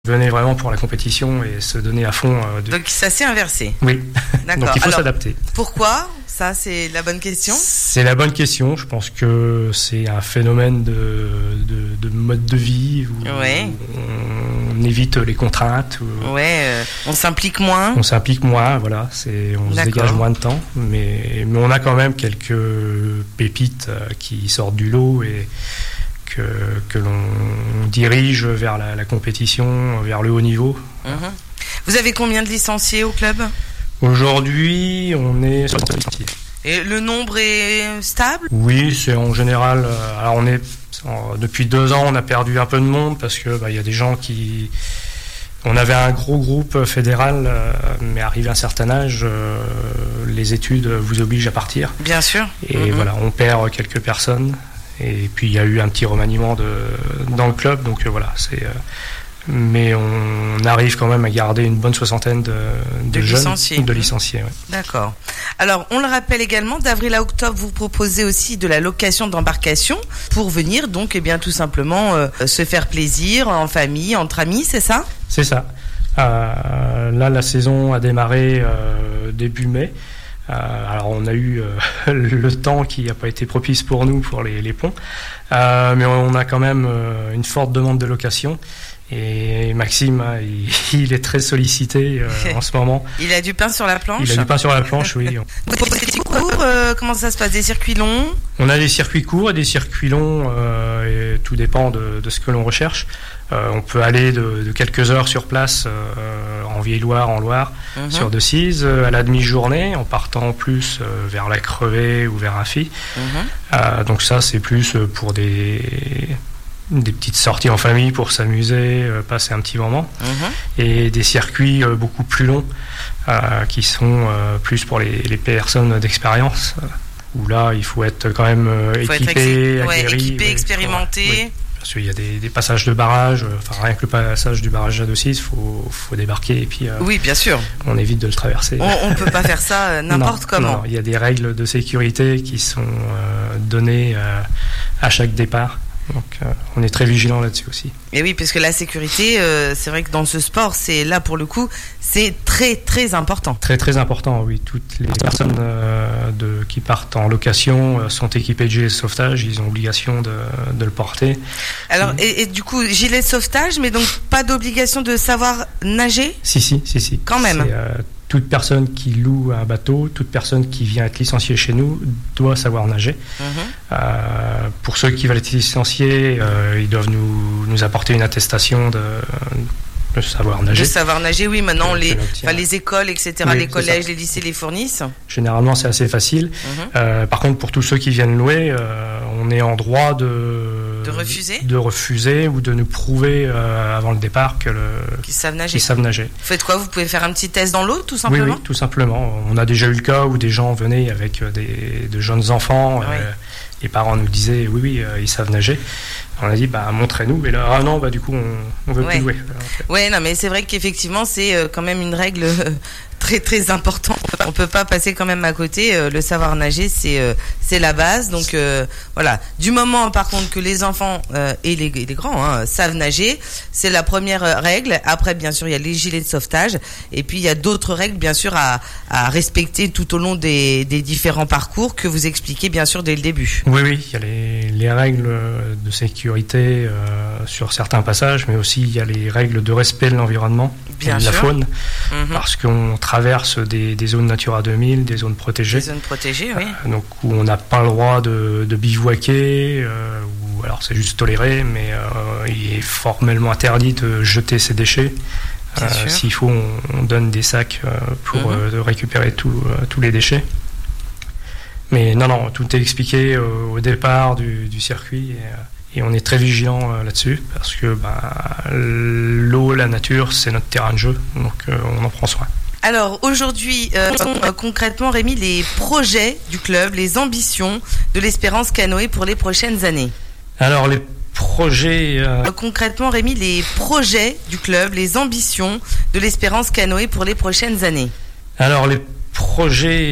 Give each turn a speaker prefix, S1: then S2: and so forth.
S1: Venait vraiment pour la compétition et se donner à fond.
S2: Donc ça s'est inversé.
S1: Oui.
S2: D'accord.
S1: Donc il faut s'adapter.
S2: Pourquoi ? Ça, c'est la bonne question.
S1: C'est la bonne question. Je pense que c'est un phénomène de mode de vie où on évite les contraintes.
S2: On s'implique moins.
S1: On s'implique moins, voilà. On se dégage moins de temps. Mais on a quand même quelques pépites qui sortent du lot et que l'on dirige vers la compétition, vers le haut niveau.
S2: Vous avez combien de licenciés au club ?
S1: Aujourd'hui, on est 60 licenciés.
S2: Et le nombre est stable ?
S1: Oui, c'est en général. Alors depuis 2 ans, on a perdu un peu de monde parce que y a des gens qui. On avait un gros groupe fédéral, mais arrivé à un certain âge, les études vous obligent à partir.
S2: Bien sûr.
S1: Et voilà, on perd quelques personnes. Et puis il y a eu un petit remaniement dans le club, donc voilà, mais on arrive quand même à garder une bonne soixantaine de jeunes licenciés. Ouais.
S2: D'accord. Alors on le rappelle également, d'avril à octobre, vous proposez aussi de la location d'embarcation pour venir donc tout simplement se faire plaisir en famille, entre amis, c'est ça ?
S1: C'est ça. Là, la saison a démarré début mai. Alors on a eu le temps qui n'a pas été propice pour nous pour les ponts, mais on a quand même une forte demande de location et Maxime il est très sollicité en ce moment.
S2: Il a du pain sur la planche.
S1: Il a du pain sur la planche, oui.
S2: Vous proposez des cours, comment ça se passe, des circuits longs ?
S1: On a des circuits courts et des circuits longs, et tout dépend de ce que l'on recherche. On peut aller de quelques heures sur place en Vieille-Loire, en Loire, sur Decize, à la demi-journée, en partant plus vers la Crevée ou vers Affy. Donc ça, c'est plus pour des petites sorties en famille pour s'amuser, passer un petit moment. Et des circuits beaucoup plus longs qui sont plus pour les personnes d'expérience, où là, il faut être quand même équipé,
S2: expérimenté.
S1: Oui. Parce qu'il y a des passages de barrage, rien que le passage du barrage à Decize, faut débarquer et puis
S2: oui, bien sûr.
S1: On évite de le traverser.
S2: On ne peut pas faire ça n'importe comment.
S1: Non, il y a des règles de sécurité qui sont données à chaque départ. Donc on est très vigilant là-dessus aussi.
S2: Et oui, parce que la sécurité, c'est vrai que dans ce sport, c'est là pour le coup, c'est très très important.
S1: Très très important, oui. Toutes les personnes qui partent en location sont équipées de gilet de sauvetage, ils ont obligation de le porter.
S2: Alors et du coup, gilet de sauvetage, mais donc pas d'obligation de savoir nager ?
S1: Si.
S2: Quand même.
S1: Toute personne qui loue un bateau, toute personne qui vient être licenciée chez nous doit savoir nager. Pour ceux qui veulent être licenciés, ils doivent nous apporter une attestation de savoir nager.
S2: De savoir nager, oui. Maintenant, les écoles, etc., oui, les collèges, les lycées les fournissent.
S1: Généralement, c'est assez facile. Par contre, pour tous ceux qui viennent louer, on est en droit de refuser ou de nous prouver avant le départ qu'ils savent nager. Vous
S2: faites quoi ? Vous pouvez faire un petit test dans l'eau, tout simplement ?
S1: Oui, tout simplement. On a déjà eu le cas où des gens venaient avec de jeunes enfants. Les parents nous disaient oui, ils savent nager. On a dit montrez-nous, et là non, du coup on veut plus jouer.
S2: Ouais, non, mais c'est vrai qu'effectivement c'est quand même une règle très très importante. On peut pas passer quand même à côté. Le savoir nager, c'est la base. Donc voilà. Du moment par contre que les enfants et les grands savent nager, c'est la première règle. Après, bien sûr, il y a les gilets de sauvetage, et puis il y a d'autres règles bien sûr à respecter tout au long des différents parcours que vous expliquez bien sûr dès le début.
S1: Oui, il y a les règles de sécurité sur certains passages, mais aussi il y a les règles de respect de l'environnement et de la faune, parce qu'on traverse des zones Natura 2000, des zones protégées.
S2: Des zones protégées, oui.
S1: Donc où on n'a pas le droit de bivouaquer, ou alors c'est juste toléré, mais il est formellement interdit de jeter ses déchets. S'il faut, on donne des sacs pour récupérer tous les déchets. Mais non, tout est expliqué au départ du circuit, et on est très vigilant là-dessus, parce que l'eau, la nature, c'est notre terrain de jeu, donc on en prend soin.
S2: Alors aujourd'hui, concrètement, Rémi, les projets du club, les ambitions de l'Espérance Canoë pour les prochaines années.
S1: Alors les projets...
S2: Concrètement, Rémi, les projets du club, les ambitions de l'Espérance Canoë pour les prochaines années.
S1: Alors les projets...